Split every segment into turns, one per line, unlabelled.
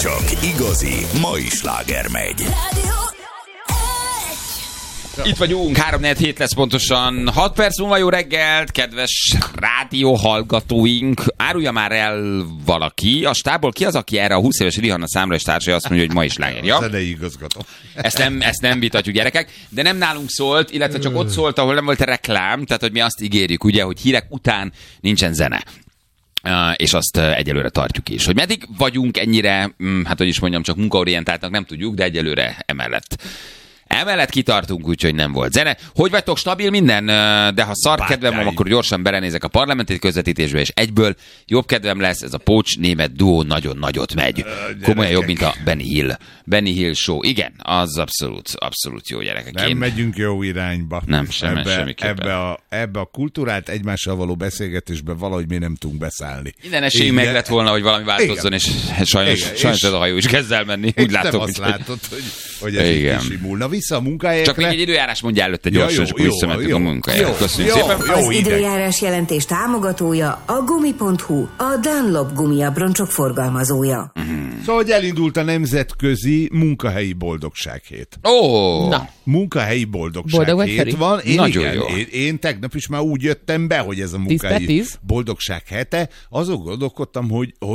Csak igazi mai sláger megy.
Itt vagyunk, 3-4 lesz pontosan. 6 perc múlva jó reggelt, kedves rádióhallgatóink. Árulja már el valaki. A stábból ki az, aki erre a 20 éves Rihanna számra és társai azt mondja, hogy ma is sláger. Ja?
Zenei igazgató.
Ezt nem vitatjuk, gyerekek. De nem nálunk szólt, illetve csak ott szólt, ahol nem volt reklám. Tehát, hogy mi azt ígérjük, ugye, hogy hírek után nincsen zene. És azt egyelőre tartjuk is. Hogy meddig vagyunk ennyire, hát hogy is mondjam, csak munkaorientáltnak nem tudjuk, de egyelőre emellett kitartunk, úgyhogy nem volt zene. Hogy vagytok, stabil minden? De ha szar kedvem van, akkor gyorsan belenézek a parlamenti közvetítésbe, és egyből jobb kedvem lesz, ez a Pócs német duó nagyon nagyot megy. Komolyan jobb, mint a Benny Hill show. Igen, az abszolút jó, gyerekek.
Nem megyünk jó irányba.
Nem, semmiképpen.
Ebbe a kultúrált egymással való beszélgetésbe valahogy mi nem tudunk beszállni.
Minden esélyünk meg lett volna, hogy valami változzon, és sajnos ez a hajó is kezd el menni. Úgy látom,
nem azt látod, hogy ez így kisimulna. Vissza a munkahelyekre.
Csak még egy időjárás mondja előtte gyorsan, és akkor visszamentünk a munkahelyre. Köszönjük szépen.
Az időjárás jelentés támogatója a Gumi.hu, a Dunlop gumiabroncsok forgalmazója.
Szóval, hogy elindult a nemzetközi munkahelyi boldogsághét.
Na.
Munkahelyi boldogsághét van. Én tegnap is már úgy jöttem be, hogy ez a munkahelyi boldogság hete. Azon gondolkodtam,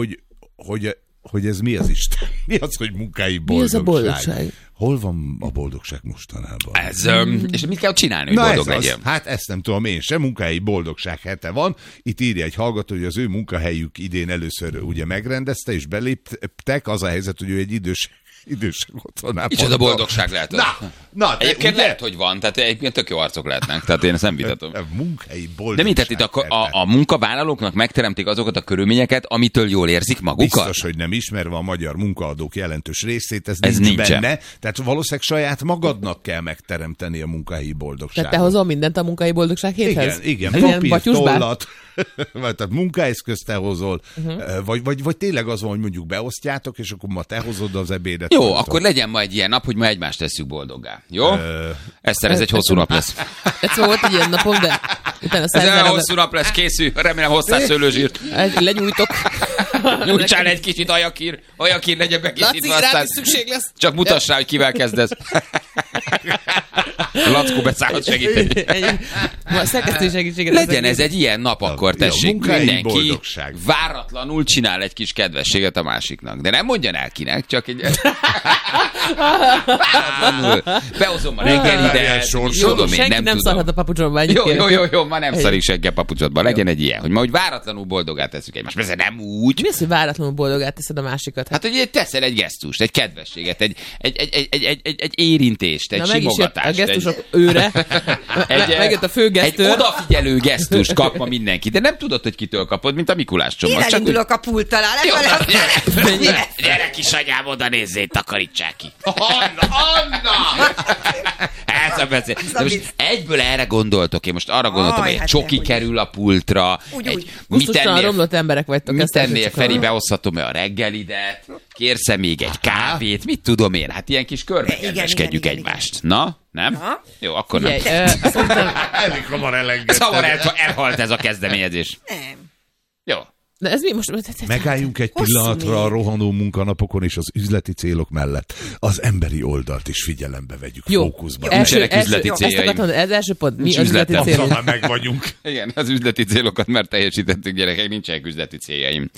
hogy ez mi az Isten? Mi az, hogy munkahelyi boldogság?
Mi az a boldogság?
Hol van a boldogság mostanában?
És mit kell csinálni, hogy boldog legyen?
Hát ezt nem tudom én sem, munkahelyi boldogság hete van. Itt írja egy hallgató, hogy az ő munkahelyük idén először ugye megrendezte, és beléptek. Az a helyzet, hogy ő egy idősek otthonában.
Micsoda boldogság lehet.
Na,
egyébként lehet, hogy van, tehát egyébként tök jó arcok lehetnek, tehát én ezt nem vitatom.
Munkahelyi boldogság.
De mint itt a munkavállalóknak megteremtik azokat a körülményeket, amitől jól érzik magukat?
Biztos, hogy nem ismerve a magyar munkaadók jelentős részét, ez nincs benne. Tehát valószínűleg saját magadnak kell megteremteni a munkahelyi boldogságot.
Tehát te hozol mindent a munkahelyi boldogság héthez?
Igen, papír, tollat, tehát munkaeszközt te hozol, vagy tényleg az van, hogy mondjuk beosztjátok, és akkor ma te hozod az ebédet.
Jó, akkor legyen ma egy ilyen nap, hogy ma egymást tesszük boldoggá. Jó? Eszter, ez egy hosszú nap lesz.
Ez volt egy ilyen napom, de utána
ez egy hosszú nap lesz, készül, remélem hosszás szőlőzsírt.
Lenyújtok.
Nyújtsál egy kicsit ajakír legyen bekészítve, aztán
szükség lesz.
Csak mutass rá, hogy kivel kezdesz. Lackó beszállhat segíteni.
Szerkesztői segítséget.
Legyen ez egy ilyen nap, akkor tessék, mindenki váratlanul csinál egy kis kedvességet a másiknak. De nem mondjan el kinek, csak egy... Behozom a reggelidet.
Senki nem szarhat a papucsomba.
Jó, ma nem szarik senki a papucsodba. Legyen egy ilyen, hogy ma úgy váratlanul boldogát teszünk egymást. Persze nem úgy.
Mi az, hogy váratlanul boldogát teszed a másikat?
Hát, hogy teszel egy gesztust, egy kedvességet, egy érintést, egy simogatást.
A gesztusok őre. Megjött a főgesztőr.
Egy odafigyelő gesztust kap ma mindenki, de nem tudod, hogy kitől kapod, mint a Mikulás csomag.
Én elindulok a pult alá.
Gyere kisanyám, oda nézzél, takarítsák ki. Anna! Ez a beszél. De most egyből erre gondoltok, én most arra gondoltam, hogy egy csoki kerül a pultra.
Gusztustalan romlott emberek vagytok.
Mit tennél, Feri, behozhatom-e a reggelidet? Kérsz még egy kávét? Mit tudom én? Hát ilyen kis körbe kedveskedjük egymást. Na? Nem? Na? Jó, akkor nem.
Elég hamar elengedtem.
Szóval elhalt ez a kezdeményezés.
Nem.
Jó.
De ez mi most?
Megálljunk egy pillanatra a rohanó munkanapokon és az üzleti célok mellett. Az emberi oldalt is figyelembe vegyük, fókuszba.
Nincsenek üzleti céljaim.
Ez első pont. Mi az üzleti céljaim?
Már meg vagyunk.
Igen, az üzleti célokat már teljesítettük, gyerekek, nincsenek üzleti céljaim.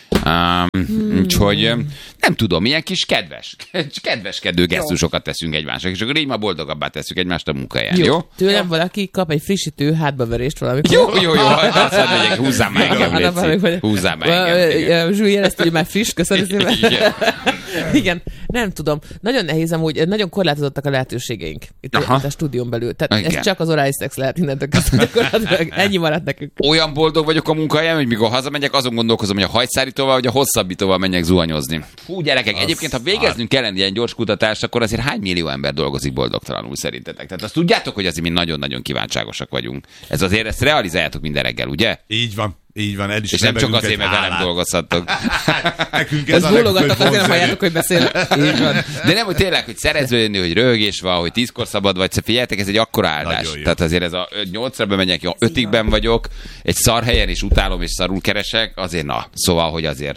Úgyhogy nem tudom, ilyen kis kedveskedő gesztusokat teszünk egymásnak, és akkor így már boldogabbá tesszük egymást a munkahelyen, jó?
Tőlem valaki kap egy frissítő hátbaverést valamikor.
Jó, azt mondja, húzzám már engem, húzzám már engem.
Zsúly jelezte, hogy már friss, köszönöm szépen. Igen, nem tudom. Nagyon nehéz amúgy, nagyon korlátozottak a lehetőségeink itt a stúdión belül. Tehát ez csak az orális szex lehet innentől gyakorlatilag. Ennyi maradt nekünk.
Olyan boldog vagyok a munkahelyen, hogy mikor hazamegyek, azon gondolkozom, hogy a hajszárítóval vagy a hosszabbítóval menjek zuhanyozni. Fú, gyerekek, egyébként ha végeznünk kellene ilyen gyors kutatást, akkor azért hány millió ember dolgozik boldogtalanul szerintetek? Tehát azt tudjátok, hogy azért mi nagyon-nagyon kívánságosak vagyunk. Ezt realizáljátok minden reggel, ugye?
Így van. Így van,
és nem csak azért, mert velem dolgozhattok.
Nekünk ez a legfőbb
azért halljátok, hogy beszélek. Így van.
De nem, hogy tényleg, hogy szereződni, hogy röhögés van, hogy 10-kor szabad vagy, figyeljetek, ez egy akkora áldás. Tehát azért ez a 8-ra bemegyek, 5-ben vagyok, egy szar helyen is utálom és szarul keresek, azért na. Szóval, hogy azért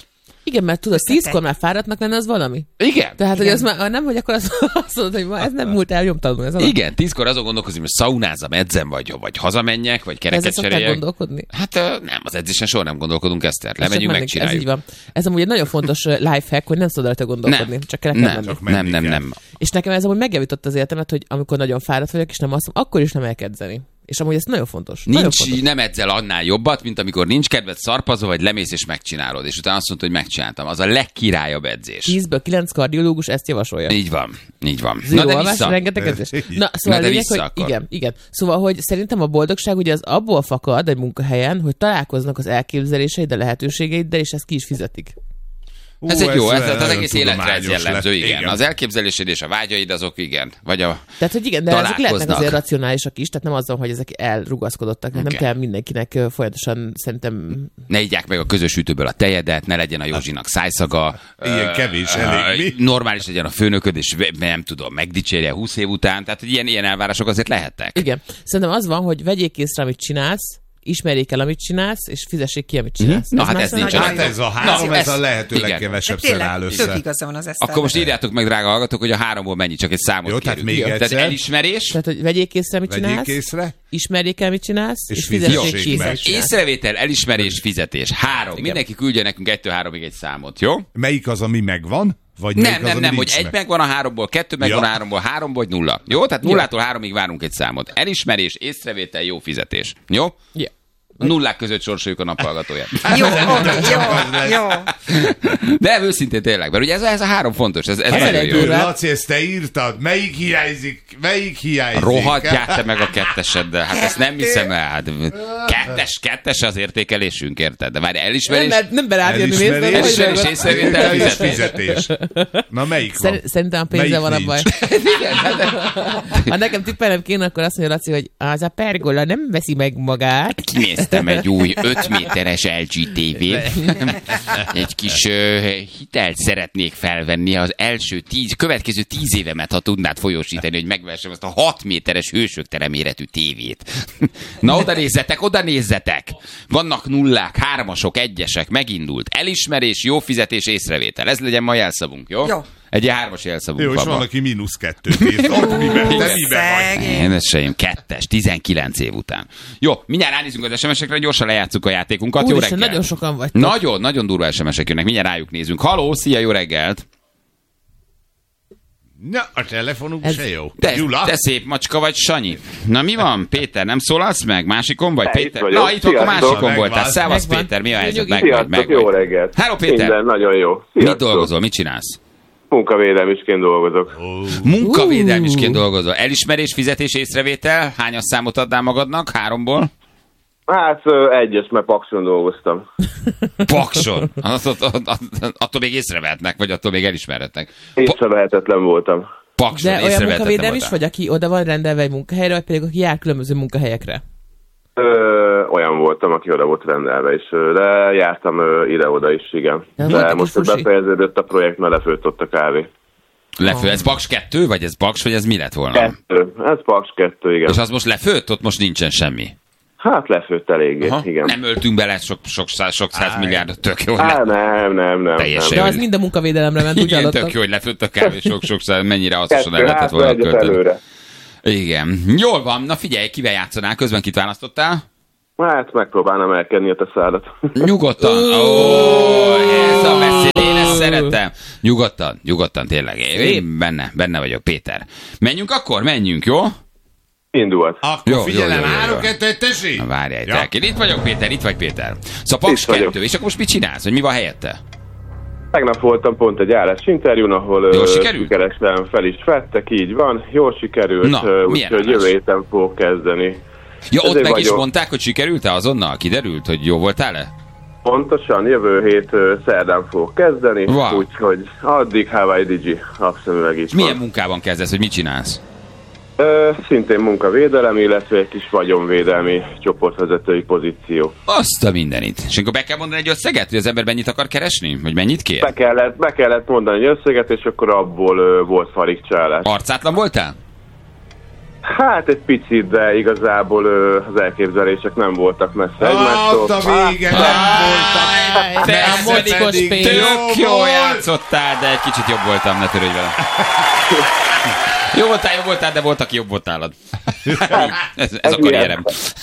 Igen, mert tudod, 10-kor már fáradtnak lenne, az valami.
Igen.
Tehát, hogy az már nem, hogy akkor azt mondod, hogy ma ez nem múlt el nyomtalanul. Ez
igen, 10-kor azon gondolkozom, hogy szaunázzam, edzem, vagy hazamenjek, vagy kereket cseréljek.
Gondolkodni?
Hát nem, az edzésen soha nem gondolkodunk, Eszter. Lemegyünk, megcsináljuk.
Ez így van. Ez amúgy egy nagyon fontos lifehack, hogy nem szabad rajta gondolkodni. Csak kell
nem.
És nekem ez amúgy megjavított az életemet, hogy amikor nagyon fáradt vagyok, és nem azt mondom, akkor is nem elkedzeni. És amúgy ez nagyon fontos.
Nem edzel annál jobbat, mint amikor nincs kedved, szarpazol, vagy lemész és megcsinálod. És utána azt mondta, hogy megcsináltam. Az a legkirályabb edzés.
10-ből 9 kardiológus ezt javasolja.
Így van.
Na de vissza. Rengeteg edzés. Szóval
de vissza
hogy igen. Szóval, hogy szerintem a boldogság ugye az abból fakad egy munkahelyen, hogy találkoznak az elképzeléseiddel, a lehetőségeiddel, és ezt ki is fizetik.
Ez egy jó, ez az egész életre ez jellemző, igen. Az elképzelésed és a vágyaid azok, igen. Vagy a
tehát, hogy igen, de ezek lehetnek azért racionálisak is, tehát nem azzal, hogy ezek elrugaszkodottak, okay. Nem kell mindenkinek folyamatosan szerintem...
Ne igyák meg a közös ütőből a tejedet, ne legyen a Józsinak szájszaga.
Ilyen kevés, elég mi?
Normális legyen a főnököd, és nem tudom, megdicsérje 20 év után, tehát hogy ilyen elvárások azért lehetnek.
Igen. Szerintem az van, hogy vegyék észre, amit csinálsz, ismerjék el, amit csinálsz, és fizessék ki, amit csinálsz.
Na, hát ez nincs.
Hát ez a három, ez a lehető legkevesebbszer áll össze.
Tök igaza van az Eszter.
Akkor most írjátok meg, drága hallgatók, hogy a 3-ból mennyi, csak egy számot
jó, tehát még egyszer.
Tehát elismerés.
Tehát, hogy vegyék észre, amit csinálsz. Ismerjék el, mit csinálsz, és fizessék ki.
Észrevétel, elismerés, fizetés. 3. Igen. Mindenki küldje nekünk 1-3-ig egy számot, jó?
Melyik az, ami megvan? Vagy
nem, hogy 1 megvan a 3-ból, 2 megvan a 3-ból, 3 vagy 0. Jó? Tehát 0-tól 3-ig várunk egy számot. Elismerés, észrevétel, jó fizetés. Jó?
Yeah.
Nullák között sorsoljuk a naphallgatóját.
Jó.
De őszintén tényleg, mert ugye ez a 3 fontos. Ez
nagyon jó. Laci, ezt te írtad. Melyik hiányzik?
Rohadjál te meg a 2-eseddel. Hát ezt nem hiszem el. Hát, kettes az értékelésünk, érted? De várj, elismerés.
Nem belátjani nézve.
Elismerés, észrevétel, fizetés.
Na melyik van?
Szerintem a pénze van a baj. Ha nekem tippelnem kéne, akkor azt mondja Laci, hogy az a pergola nem veszi meg magát.
Kinéztem egy új 5 méteres LG TV-t. Egy kis hitelt szeretnék felvenni az következő 10 évemet, ha tudnád folyósítani, hogy megvessem azt a 6 méteres hősöktere méretű tévét. Na, oda nézzetek! Vannak nullák, 3-asok, 1-esek, megindult. Elismerés, jó fizetés, észrevétel. Ez legyen ma jelszavunk, jó?
Jó.
Egy 3-as jelszavunk
van. Jó, és van, aki -2 írt. Ott miben vagy?
Én ez seim, 2-es, 19 év után. Jó, mindjárt ránézünk az SMS-ekre, gyorsan lejátszuk a játékunkat. Jó reggelt.
Nagyon sokan vagytok.
Nagyon durva SMS-ek jönnek, mindjárt rájuk nézünk. Haló, szia, jó reggelt!
Na, a telefonunk se jó.
Te szép macska vagy, Sanyi. Na mi van, Péter, nem szólalsz meg? Másikon vagy, Péter? Na, itt akkor másikon voltál. Szevasz, Péter, mi a helyzet?
Sziasztok, jó reggelt.
Hello, Péter.
Minden nagyon jó.
Mit dolgozol, mit csinálsz?
Munkavédelmisként dolgozok.
Munkavédelmisként dolgozol. Elismerés, fizetés, észrevétel. Hányas számot adnál magadnak? 3-ból?
Hát 1-es, mert Pakson dolgoztam.
Pakson? Attól még észrevehetnek, vagy attól még elismerhetnek.
Észrevehetetlen voltam.
Pakson,
de olyan munkavédelem is, vagy aki oda van rendelve egy munkahelyre, vagy pedig aki jár különböző munkahelyekre?
Olyan voltam, aki oda volt rendelve is, de jártam ide-oda is, igen. De most befejeződött a projekt, mert lefőtt ott a kávé.
Lefő, ez Paks 2, vagy ez Paks, vagy ez mi lett volna?
2, ez Paks 2, igen.
És az most lefőtt, ott most nincsen semmi?
Hát lefőtt eléggé, igen.
Nem öltünk bele sok száz milliárdot, tök jó.
Nem.
De az mind a munkavédelemre ment, úgy hallottam.
Tök jó, hogy lefőtt a kávé sok száz, mennyire hasznosan el lehetett volna költeni. Igen. Jól van, na figyelj, kivel játszanál, közben kit választottál?
Hát megpróbálnám elkenni a te szádat.
Nyugodtan. Ez a beszéd, én ezt szeretem. Nyugodtan, tényleg. Én benne vagyok, Péter. Menjünk, jó?
Indult.
Akkor figyelem, 3-2-1, tessék!
Na várjál, itt vagyok, Péter, itt vagy, Péter. Szóval Paks 2, és akkor most mit csinálsz, hogy mi van helyette?
Tegnap voltam pont egy állásinterjún, ahol sikeresen fel is vettek, így van, jól sikerült, úgyhogy jövő héten fogok kezdeni.
Ja, ott meg is mondták, hogy sikerült-e azonnal? Kiderült, hogy jó voltál-e?
Pontosan, jövő hét szerdán fogok kezdeni, úgyhogy addig Hawaii Digi napszemüveg is.
Milyen munkában kezdesz, hogy mit csinálsz?
Szintén munkavédelem, illetve egy kis vagyonvédelmi csoportvezetői pozíció.
Azt a mindenit. És akkor be kell mondani egy összeget, hogy az ember mennyit akar keresni? Vagy mennyit kér?
Be kellett mondani egy összeget, és akkor abból volt farigcsálás.
Arcátlan voltál?
Hát egy picit, de igazából az elképzelések nem voltak messze egymástól.
A vége nem voltak
Tök jó játszottál, de egy kicsit jobb voltam, ne törődj velem. Jó voltál, de volt, aki jobb volt nálad. Ez a karrierem.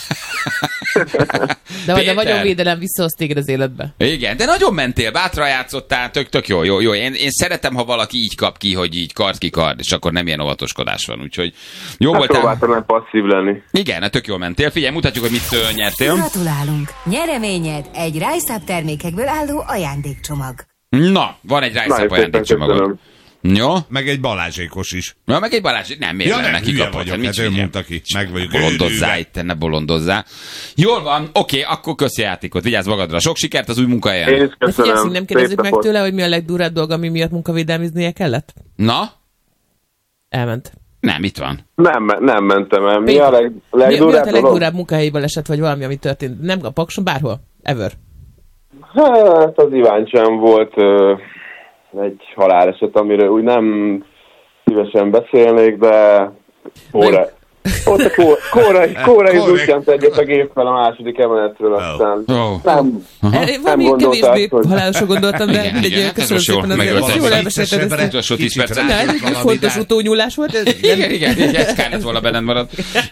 De vagyonvédelem visszahoz téged az életbe.
Igen, de nagyon mentél, bátran játszottál, tök jó. Én szeretem, ha valaki így kap ki, hogy így kard ki kard, és akkor nem ilyen óvatoskodás van, úgyhogy jó voltál.
Próbáltam nem passzív lenni.
Igen, tök jól mentél. Figyelj, mutatjuk, hogy mit nyertél.
Gratulálunk! Nyereményed egy Rice Up termékekből álló ajándékcsomag.
Na, van egy Rice Up ajándékcsomagod. Jó.
Meg egy Balázsékos is.
Na, meg egy Balázsék. Nem, miért nem neki kapott?
Hát ő mondta ki. Meg vagyok.
Bolondozzá itt, ne bolondozzá. Jól van, oké, akkor köszi játékot. Vigyázz magadra. Sok sikert az új munkahelyen.
Én is köszönöm.
Nem kérdezzük meg tőle, hogy mi a legdurább dolga, ami miatt munkavédelmiznie kellett?
Na?
Elment.
Nem, itt van.
Nem mentem el. Mi a legdurább
legdurább munkahelyi baleset, vagy valami, ami történt? Nem a Pakson, bárhol? Ever?
Hát az Iváncsán volt egy haláleset, amiről úgy nem szívesen beszélnék, de ott a kórai zutyant egyet a géppel a második emeletről, aztán nem
kevésbé halálosra gondoltam, de mindegy, köszönöm szépen azért. Jól elmesélted ezt.
Utolsó 10 percet.
Egy fontos utónyúlás volt.
Igen, ez kellett volna benned marad.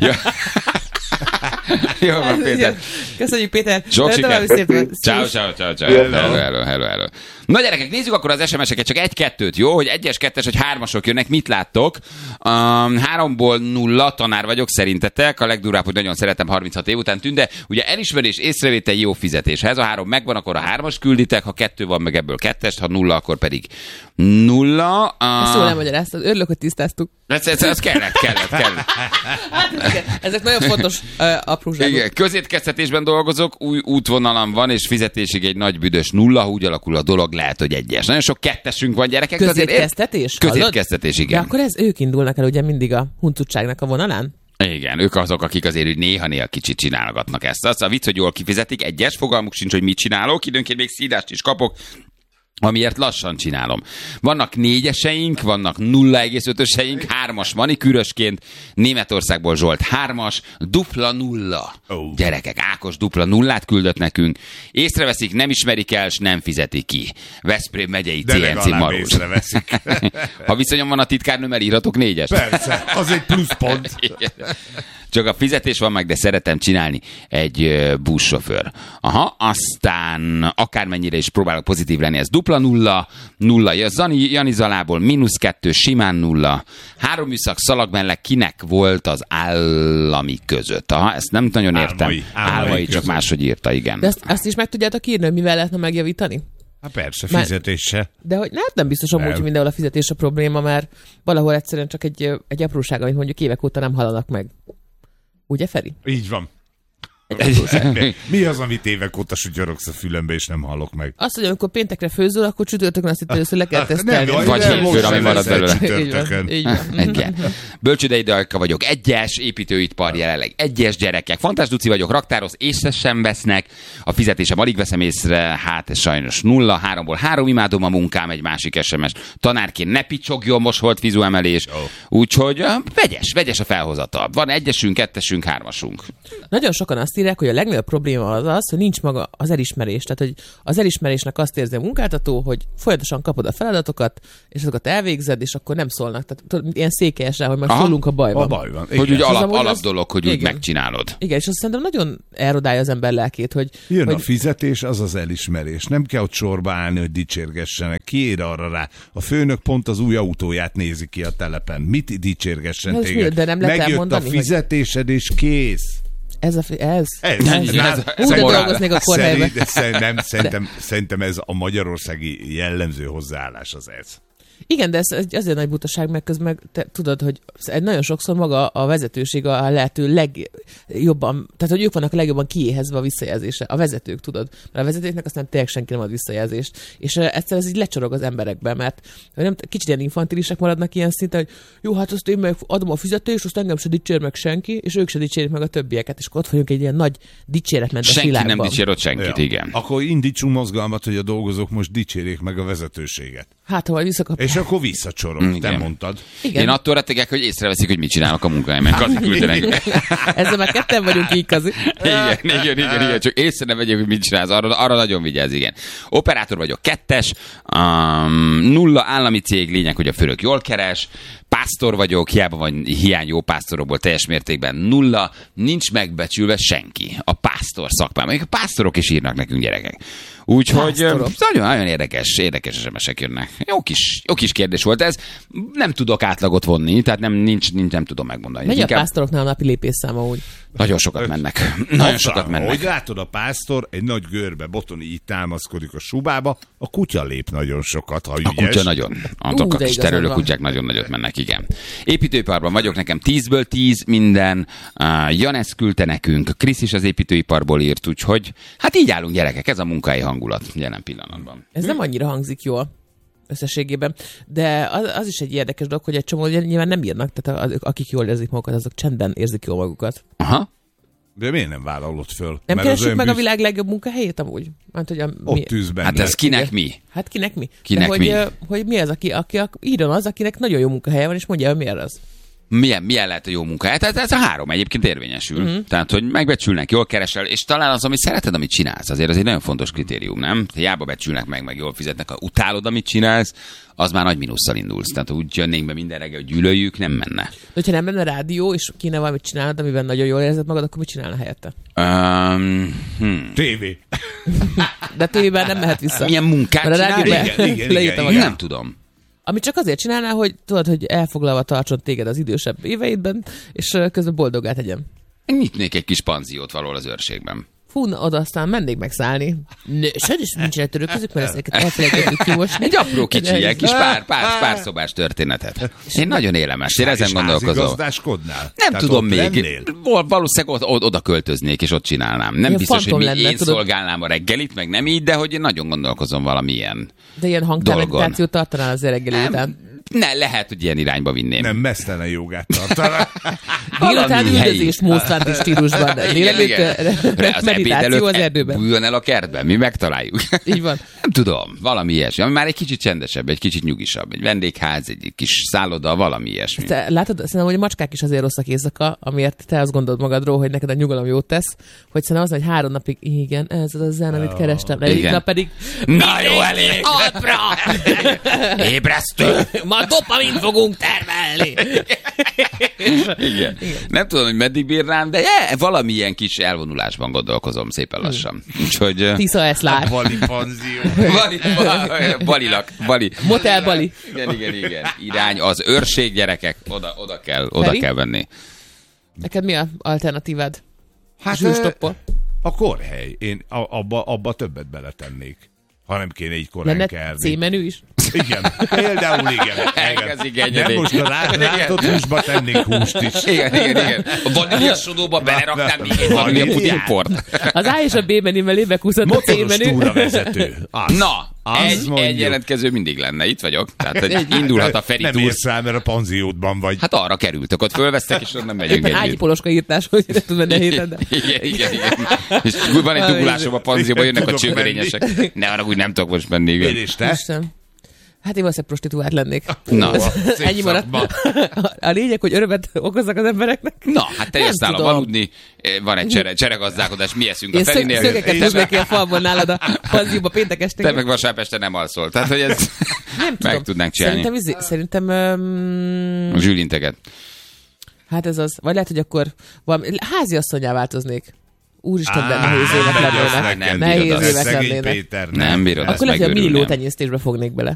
Jó van, Péter.
Köszönjük, Péter.
Sok sikert. Ciao. Hello. Na gyerekek, nézzük akkor az SMS-eket, csak 1-2-t, jó? Hogy 1-es, 2-es, vagy 3-asok jönnek, mit láttok? 3-ból 0, tanár vagyok, szerintetek. A legdurább, hogy nagyon szeretem 36 év után tűnt, de ugye elismerés, észrevétel, jó fizetés. Ha ez a 3 megvan, akkor a 3-as külditek, ha 2 van, meg ebből 2-est, ha 0, akkor pedig 0.
Ezt jól elmagyaráztad, örülök, hogy tisztáztuk.
Ez kellett.
Hát, ezek nagyon fontos apróságok.
Igen, közétkeztetésben dolgozok, új útvonalam van, és fizetésig egy nagy büdös 0, ha úgy alakul a dolog, lehet, hogy 1-es. Nagyon sok 2-esünk van, gyerekek.
Közétkeztetés?
Közétkeztetés, igen.
De akkor ők indulnak el ugye mindig a huncutságnak a vonalán?
Igen, ők azok, akik azért úgy néha kicsit csinálgatnak ezt. Az a vicc, hogy jól kifizetik, 1-es, fogalmuk sincs, hogy mit csinálok, időnként még szídást is kapok, amiért lassan csinálom. Vannak 4-eseink, vannak 0,5-eseink, 3-as manikűrösként, Németországból Zsolt 3-as, dupla 0. Oh. Gyerekek, Ákos dupla 0-át küldött nekünk. Észreveszik, nem ismerik el, s nem fizetik ki. Veszprém megyei CNC Marós. Ha viszonyom van a titkárnőmmel, írhatok 4-es?
Persze, az egy pluszpont.
Csak a fizetés van meg, de szeretem csinálni egy buszsofőr. Aha, aztán akármennyire is próbálok pozitív lenni, ez dupla 0, 0 Jani Zalából, -2, simán 0. 3 műszak szalag mellett kinek volt az állami között? Aha, ezt nem nagyon értem. Álmai csak máshogy írta, igen.
De azt is meg tudjátok írni, hogy mivel lehetne megjavítani?
Hát persze, fizetése.
De hogy nem biztos amúgy, hogy mindenhol a fizetés a probléma, mert valahol egyszerűen csak egy apróság, amit mondjuk évek óta nem hallanak meg. Ugye, Feri?
Így van. Mi az, amit évek óta sutyorogsz a fülembe, és nem hallok meg?
Azt, hogy amikor péntekre főzöl, akkor csütörtökön azt hittem, hogy le kell tesztelni.
Vagy hétfőre, ami marad belőle.
Igen.
Bölcsődeidalka vagyok, 1-es, építőipar jelenleg 1-es, gyerekek. Fantás Duci vagyok, raktároz, észre sem vesznek. A fizetésem alig veszem észre, hát ez sajnos 0. 3-ból 3, imádom a munkám, egy másik SMS. Tanárként ne picsogjon, most volt fizuemelés. Úgyhogy vegyes a felhozata. Van 1-esünk, 2-esünk, 3-asunk.
Nagyon sokan azt írják, hogy a legnagyobb probléma az, hogy nincs maga az elismerés. Tehát, hogy az elismerésnek azt érzi a munkáltató, hogy folyamatosan kapod a feladatokat, és azokat elvégzed, és akkor nem szólnak. Tehát ilyen székelyesen, hogy már szólunk, a baj van.
A baj van.
Hogy úgy alap dolog, hogy úgy megcsinálod.
Igen, és azt szerintem nagyon elrodálja az ember lelkét, hogy...
Jön a fizetés, az az elismerés. Nem kell ott sorba állni, hogy dicsérgessenek. Ki ér arra rá? A főnök pont az új autóját nézi ki a telepen. Mit dicsérgessen téged?
De nem lehet
megjött
elmondani,
a fizetésed, és kész.
Ez.
Úgy
dolgoznék a kórhelyben.
Szerintem ez a magyarországi jellemző hozzáállás az ez.
Igen, de ez azért nagy butaság, meg közben te tudod, hogy nagyon sokszor maga a vezetőség a lehető legjobban, tehát hogy ők vannak a legjobban kiéhezve a visszajelzésre. A vezetők, tudod. Mert a vezetőknek aztán tényleg senki nem ad visszajelzést. És egyszer ez így lecsorog az emberekbe, mert nem, kicsit ilyen infantilisek maradnak ilyen szinten, hogy jó, hát azt én meg adom a fizetést, azt engem se dicsér meg senki, és ők se dicsérik meg a többieket, és akkor ott vagyunk egy ilyen nagy dicséretmentes világban.
Senki nem dicsér ott senkit, igen.
Akkor indítsunk mozgalmat, hogy a dolgozók most dicsérjék meg a vezetőséget.
Hát, ha majd visszakapják
És akkor visszacsorog, te mondtad.
Igen. Én attól rettegek, hogy észreveszik, hogy mit csinálok a munkahelyemen. Kazi küldenek.
Ezzel már ketten vagyunk így, Kazi.
Igen. Csak észre ne vegyek, hogy mit csinálsz. Arra nagyon vigyázz, igen. Operátor vagyok 2-es, 0 állami cég, lényeg, hogy a főnök jól keres, pásztor vagyok, hiába van hiány jó pásztorokból, teljes mértékben 0, nincs megbecsülve senki. A pásztor szakmában. Még a pásztorok is írnak nekünk, gyerekek. Úgyhogy nagyon érdekes SMS-ek jönnek. Jó kis kérdés volt ez. Nem tudok átlagot vonni, tehát nem tudom megmondani.
Megy a pásztoroknál a napi lépésszáma úgy?
Nagyon sokat mennek. Nagyon sokat mennek.
Hogy látod, a pásztor egy nagy görbe botoni így támaszkodik a subába, a kutya lép nagyon sokat, ha ügyes.
A kutya nagyon. A kis terülő kutyák nagyon nagyot mennek, igen. Építőiparban vagyok, nekem 10-ből 10 minden. Janesz küldte nekünk, Krisz is az építőiparból írt, úgyhogy hát így állunk, gyerekek, ez a munkai hangulat jelen pillanatban.
Ez nem annyira hangzik jól összességében, de az is egy érdekes dolog, hogy egy csomó nyilván nem írnak, tehát akik jól érzik magukat, azok csendben érzik jól magukat.
Aha.
De miért nem vállalod föl?
Nem keressük meg a világ legjobb munkahelyét amúgy? Hát, hogy
ott tűz benne.
Hát ez kinek mi?
Hát kinek mi?
Kinek mi?
Hogy mi az, aki írjon az, akinek nagyon jó munkahelye van, és mondja, hogy miért az.
Milyen lehet a jó munkahely? Tehát ez a 3 egyébként érvényesül. Uh-huh. Tehát, hogy megbecsülnek, jól keresel, és talán az, amit szereted, amit csinálsz, azért az egy nagyon fontos kritérium, nem? Hiába becsülnek meg jól fizetnek, ha utálod, amit csinálsz, az már nagy mínusszal indulsz. Tehát úgy jönnénk be minden reggel, hogy gyűlöljük, nem menne. De
hogyha nem lenne rádió, és kéne valamit csinálnod, amiben nagyon jól érzed magad, akkor mit csinálna helyette?
Tévé.
De tévében nem mehet vissza.
Milyen munkát csinál?
Igen.
Nem tudom.
Ami csak azért csinálná, hogy tudod, hogy elfoglalva tartson téged az idősebb éveidben, és közben boldoggá tegyem.
Nyitnék egy kis panziót valahol az őrségben.
Fú, oda aztán mennék megszállni. Sajnos is nincsenek törőközük, mert ezeket elfelejtettük kimosni.
Egy apró kicsi, egy kis pár szobás történetet. Én nagyon élem ezt, én ezen gondolkozom. Nem tudom még. Valószínűleg oda költöznék, és ott csinálnám. Nem biztos, hogy én szolgálnám a reggelit, meg nem így, de hogy én nagyon gondolkozom valamilyen.
De ilyen hangtelevitációt tartanál az reggeli után.
Ne, lehet, hogy ilyen irányba vinném.
Nem, mesztelen jogát tartanak.
Délután üldözés módszerti stílusban.
Az ebéd előtt bújjon el a kertben, mi megtaláljuk.
Így van.
Nem tudom, valami ilyesmi, ami már egy kicsit csendesebb, egy kicsit nyugisabb, egy vendégház, egy kis szálloda, valami ilyesmi.
Látod, szerintem, hogy a macskák is azért rosszak éjszaka, amiért te azt gondolod magadról, hogy neked a nyugalom jót tesz, hogy szerintem az, hogy 3 napig, igen, ez az zen, amit kerestem, nap pedig...
Na jó, elég!
Alpra!
Ébresztő!
Ma dopamin fogunk termelni!
Igen. Nem tudom, hogy meddig bírnám, de valamilyen kis elvonulásban gondolkozom szépen lassan. Úgyhogy...
Tisza Eszlár.
Bali panzió.
Bali.
Motel Bali.
Igen. Irány az őrség, gyerekek. Oda kell venni.
Neked mi a alternatívád?
Hát a kórhely. Én abba többet beletennék. Ha nem kéne így korán
kelni.
Lenne
C-menü is?
Igen, például igen. Nem most a rántott húsba tennénk húst is.
Igen. A vaníliasodóba beleraknám még egy vanília pudingport.
Az A és a B menüvel évekúszott a C-menü.
Motoros túravezető.
Na, egy jelentkező mindig lenne. Itt vagyok. Tehát indulhat a Feri túr.
Nem érsz rá, mert a panziódban vagy.
Hát arra kerültök, ott fölvesztek, és onnan megyünk együtt.
Ágyi Poloska írtás, hogy nem tud menni a héten.
Igen. És van egy dugulásom a panzióban, jönnek a csőbörényesek. Ne arra, úgy nem tudok most menni.
És te?
Hát én valószínűleg prostituált lennék.
Na,
ennyi maradt. A lényeg, hogy örömet okozzak az embereknek.
Na, hát te jössz nálam aludni, van egy cseregazdálkodás, mi eszünk a Ferinél.
Én szögeket tesznek ki a falból nálad a panzióba péntek este.
Te meg vasárnap este nem alszol. Tehát, hogy ezt meg tudnánk csinálni.
Szerintem
zsűlinteket.
Hát ez az. Vagy lehet, hogy akkor háziasszonyá változnék. Úristen, de nehéz évek lennének.
Nem bírod ezt.
Nem
bírod ezt.
Akkor lehet, hogy a miniló tenyésztésbe fognék bele.